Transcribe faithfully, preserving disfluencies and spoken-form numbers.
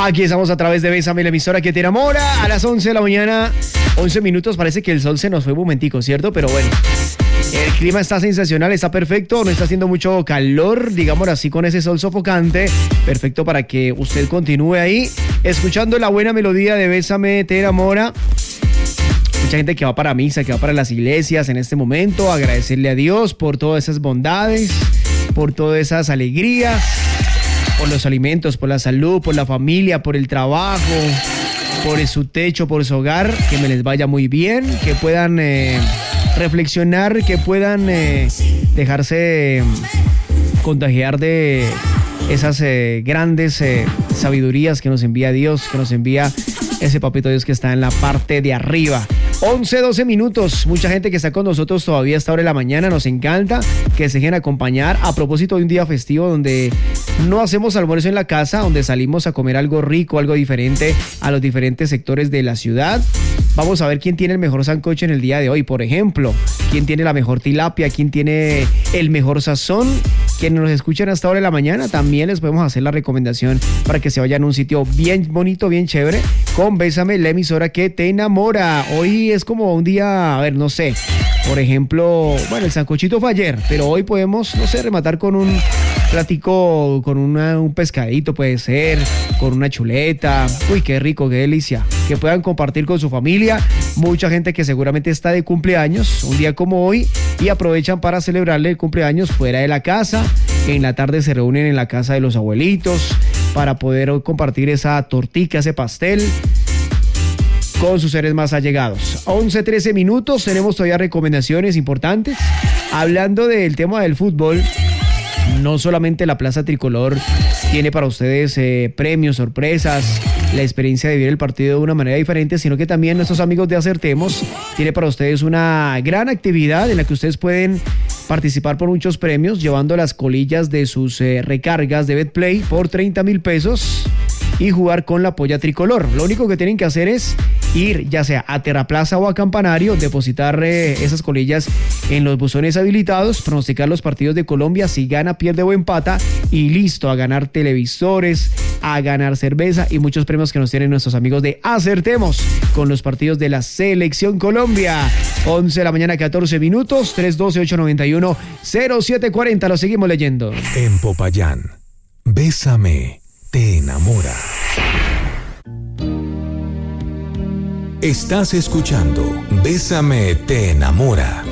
Aquí estamos a través de Bésame, la emisora que te enamora. A las once de la mañana, once minutos. Parece que el sol se nos fue un momentico, ¿cierto? Pero bueno, el clima está sensacional, está perfecto. No está haciendo mucho calor, digámoslo así, con ese sol sofocante. Perfecto para que usted continúe ahí, escuchando la buena melodía de Bésame, te enamora. Mucha gente que va para misa, que va para las iglesias en este momento. Agradecerle a Dios por todas esas bondades, por todas esas alegrías, por los alimentos, por la salud, por la familia, por el trabajo, por su techo, por su hogar. Que me les vaya muy bien, que puedan eh, reflexionar, que puedan eh, dejarse eh, contagiar de esas eh, grandes eh, sabidurías que nos envía Dios, que nos envía ese papito Dios que está en la parte de arriba. once, doce minutos, mucha gente que está con nosotros todavía a esta hora de la mañana, nos encanta que se dejen acompañar a propósito de un día festivo donde no hacemos almuerzo en la casa, donde salimos a comer algo rico, algo diferente a los diferentes sectores de la ciudad. Vamos a ver quién tiene el mejor sancocho en el día de hoy, por ejemplo, quién tiene la mejor tilapia, quién tiene el mejor sazón. Quienes nos escuchan hasta ahora de la mañana, también les podemos hacer la recomendación para que se vayan a un sitio bien bonito, bien chévere, con Bésame, la emisora que te enamora. Hoy es como un día, a ver, no sé, por ejemplo, bueno, el sancochito fue ayer, pero hoy podemos, no sé, rematar con un platico, con una, un pescadito puede ser, con una chuleta. Uy, qué rico, qué delicia. Que puedan compartir con su familia. Mucha gente que seguramente está de cumpleaños un día como hoy y aprovechan para celebrarle el cumpleaños fuera de la casa. En la tarde se reúnen en la casa de los abuelitos para poder compartir esa tortica, ese pastel con sus seres más allegados. once, trece minutos, tenemos todavía recomendaciones importantes. Hablando del tema del fútbol, no solamente la Plaza Tricolor tiene para ustedes eh, premios, sorpresas, la experiencia de vivir el partido de una manera diferente, sino que también nuestros amigos de Acertemos tiene para ustedes una gran actividad en la que ustedes pueden participar por muchos premios, llevando las colillas de sus eh, recargas de Betplay por treinta mil pesos y jugar con la polla tricolor. Lo único que tienen que hacer es ir ya sea a Terraplaza o a Campanario, depositar eh, esas colillas en los buzones habilitados, pronosticar los partidos de Colombia, si gana, pierde o empata, y listo, a ganar televisores, a ganar cerveza y muchos premios que nos tienen nuestros amigos de Acertemos con los partidos de la Selección Colombia. once de la mañana, catorce minutos, tres uno dos, ocho nueve uno, cero siete cuatro cero, lo seguimos leyendo. En Popayán, Bésame, te enamora. Estás escuchando Bésame, te enamora.